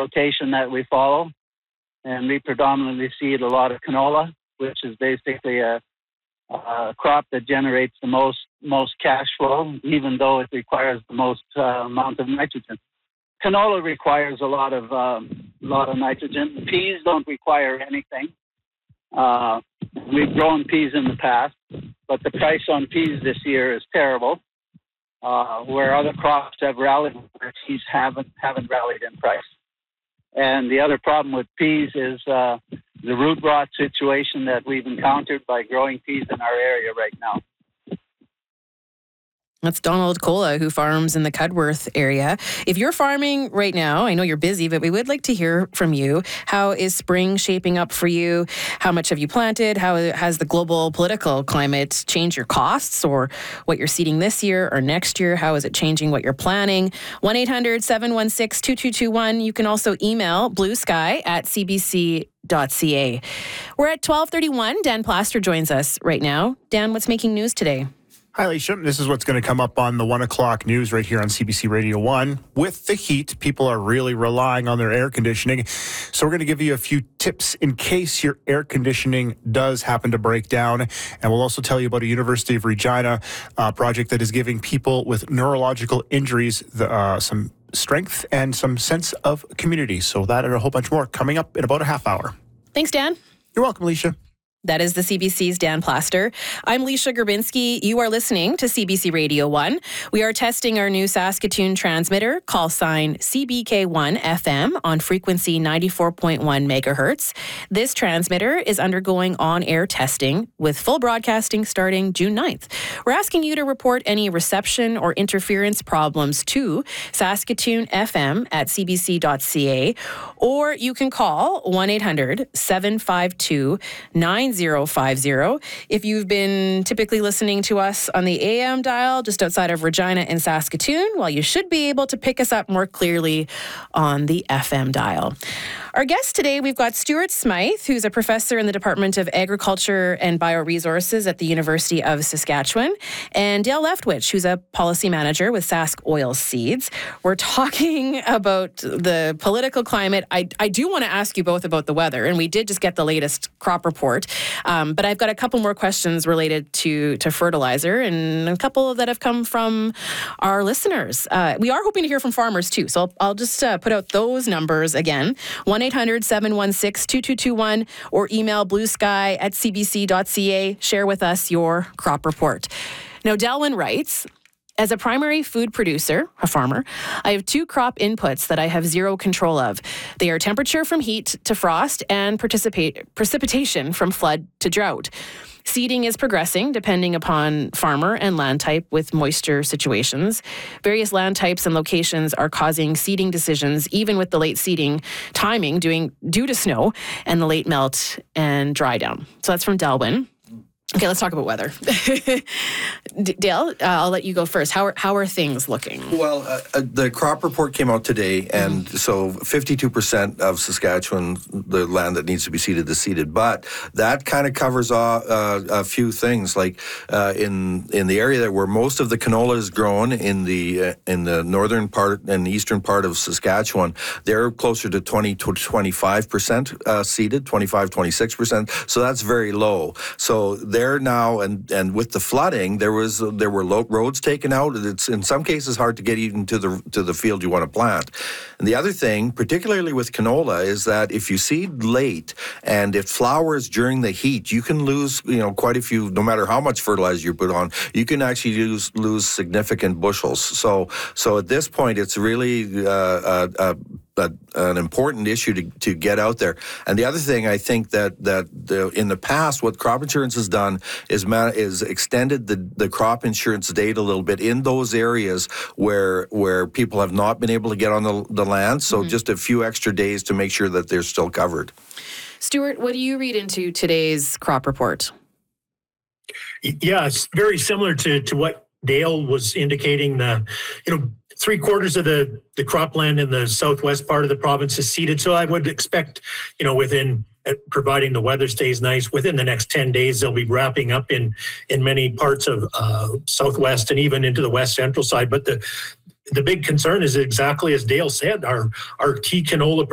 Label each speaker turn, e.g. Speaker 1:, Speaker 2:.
Speaker 1: rotation that we follow, and we predominantly seed a lot of canola, which is basically a crop that generates the most cash flow, even though it requires the most amount of nitrogen. Canola requires a lot of nitrogen. Peas don't require anything. We've grown peas in the past, but the price on peas this year is terrible. Where other crops have rallied, where peas haven't rallied in price. And the other problem with peas is the root rot situation that we've encountered by growing peas in our area right now.
Speaker 2: That's Donald Cola, who farms in the Cudworth area. If you're farming right now, I know you're busy, but we would like to hear from you. How is spring shaping up for you? How much have you planted? How has the global political climate changed your costs or what you're seeding this year or next year? How is it changing what you're planning? 1-800-716-2221. You can also email bluesky@cbc.ca. We're at 12:31. Dan Plaster joins us right now. Dan, what's making news today?
Speaker 3: Hi, Alicia. This is what's going to come up on the 1 o'clock news right here on CBC Radio 1. With the heat, people are really relying on their air conditioning. So we're going to give you a few tips in case your air conditioning does happen to break down. And we'll also tell you about a University of Regina project that is giving people with neurological injuries some strength and some sense of community. So that and a whole bunch more coming up in about a half hour.
Speaker 2: Thanks, Dan.
Speaker 3: You're welcome, Alicia.
Speaker 2: That is the CBC's Dan Plaster. I'm Leisha Gerbinski. You are listening to CBC Radio 1. We are testing our new Saskatoon transmitter, call sign CBK1 FM on frequency 94.1 megahertz. This transmitter is undergoing on-air testing with full broadcasting starting June 9th. We're asking you to report any reception or interference problems to Saskatoon FM at cbc.ca, or you can call 1-800-752-9050. If you've been typically listening to us on the AM dial just outside of Regina and Saskatoon, well, you should be able to pick us up more clearly on the FM dial. Our guest today, we've got Stuart Smythe, who's a professor in the Department of Agriculture and Bioresources at the University of Saskatchewan, and Dale Leftwich, who's a policy manager with Sask Oil Seeds. We're talking about the political climate. I do want to ask you both about the weather, and we did just get the latest crop report, but I've got a couple more questions related to fertilizer, and a couple that have come from our listeners. We are hoping to hear from farmers too, so I'll just put out those numbers again. 1-800-716-2221 or email bluesky@cbc.ca. Share with us your crop report. Now, Delwyn writes, as a primary food producer, a farmer, I have two crop inputs that I have zero control of. They are temperature from heat to frost and precipitation from flood to drought. Seeding is progressing depending upon farmer and land type with moisture situations. Various land types and locations are causing seeding decisions, even with the late seeding timing due to snow and the late melt and dry down. So that's from Delwyn. Okay, let's talk about weather. Dale, I'll let you go first. How are things looking?
Speaker 4: Well, the crop report came out today, and so 52% of Saskatchewan, the land that needs to be seeded, is seeded. But that kind of covers a few things, like in the area where most of the canola is grown in the northern part and eastern part of Saskatchewan, they're closer to 20 to 25% seeded, 25, 26%. So that's very low. So there now, and with the flooding, there were roads taken out. It's in some cases hard to get even to the field you want to plant. And the other thing, particularly with canola, is that if you seed late and it flowers during the heat, you can lose quite a few. No matter how much fertilizer you put on, you can actually lose significant bushels. So at this point, it's really an important issue to get out there. And the other thing, I think that in the past, what crop insurance has done is extended the crop insurance date a little bit in those areas where people have not been able to get on the land. So just a few extra days to make sure that they're still covered.
Speaker 2: Stuart, what do you read into today's crop report?
Speaker 5: Yeah, it's very similar to what Dale was indicating. Three-quarters of the cropland in the southwest part of the province is seeded. So I would expect, within, providing the weather stays nice, within the next 10 days, they'll be wrapping up in many parts of southwest and even into the west central side. But the big concern is exactly as Dale said, our key canola